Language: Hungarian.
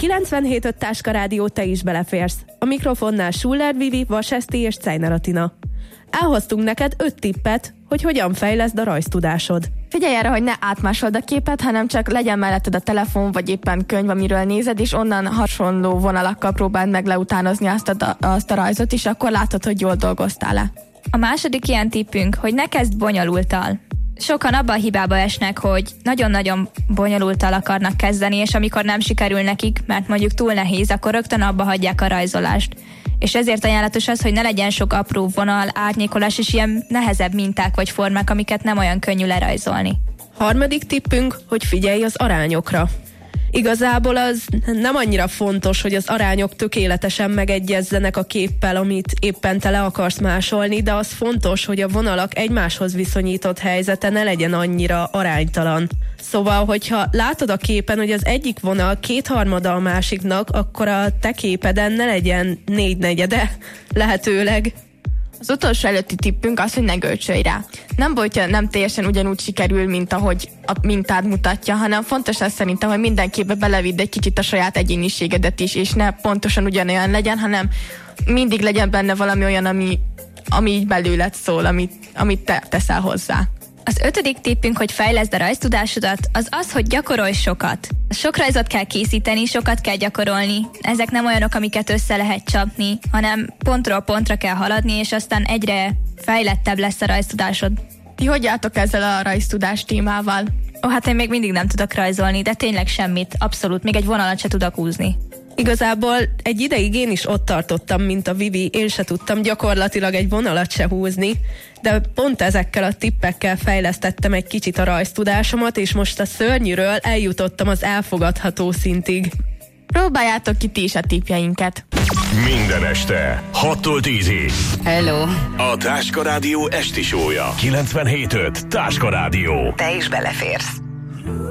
97.5 Táska Rádió, te is beleférsz. A mikrofonnál Schuller Vivi, Vas Eszti és Czajner Atina. Elhoztunk neked 5 tippet, hogy hogyan fejleszd a rajztudásod. Figyelj arra, hogy ne átmásold a képet, hanem csak legyen melletted a telefon, vagy éppen könyv, amiről nézed, és onnan hasonló vonalakkal próbáld meg leutánozni azt a rajzot, és akkor látod, hogy jól dolgoztál-e. A második ilyen tippünk, hogy ne kezd bonyolulttal. Sokan abban a hibába esnek, hogy nagyon-nagyon bonyolultal akarnak kezdeni, és amikor nem sikerül nekik, mert mondjuk túl nehéz, akkor rögtön abba hagyják a rajzolást. És ezért ajánlatos az, hogy ne legyen sok apró vonal, árnyékolás és ilyen nehezebb minták vagy formák, amiket nem olyan könnyű lerajzolni. Harmadik tippünk, hogy figyelj az arányokra. Igazából az nem annyira fontos, hogy az arányok tökéletesen megegyezzenek a képpel, amit éppen te le akarsz másolni, de az fontos, hogy a vonalak egymáshoz viszonyított helyzete ne legyen annyira aránytalan. Szóval, hogyha látod a képen, hogy az egyik vonal 2/3 a másiknak, akkor a te képeden ne legyen 4/4, lehetőleg. Az utolsó előtti tippünk az, hogy ne görcsölj rá. Nem baj, hogyha nem teljesen ugyanúgy sikerül, mint ahogy a mintád mutatja, hanem fontos az szerintem, hogy minden képbe belevidd egy kicsit a saját egyéniségedet is, és ne pontosan ugyanolyan legyen, hanem mindig legyen benne valami olyan, ami így belőled szól, amit te teszel hozzá. Az 5. tippünk, hogy fejleszd a rajztudásodat, az, hogy gyakorolj sokat. Sok rajzot kell készíteni, sokat kell gyakorolni. Ezek nem olyanok, amiket össze lehet csapni, hanem pontról pontra kell haladni, és aztán egyre fejlettebb lesz a rajztudásod. Ti hogy álltok ezzel a rajztudás témával? Hát én még mindig nem tudok rajzolni, de tényleg semmit, abszolút, még egy vonalat se tudok húzni. Igazából egy ideig én is ott tartottam, mint a Vivi, én se tudtam gyakorlatilag egy vonalat se húzni, de pont ezekkel a tippekkel fejlesztettem egy kicsit a rajztudásomat, és most a szörnyűről eljutottam az elfogadható szintig. Próbáljátok ki ti is a tippjeinket. Minden este 6-tól 10-ig. Hello! A Táska Rádió esti show-ja. 97.5 Táska Rádió. Te is beleférsz.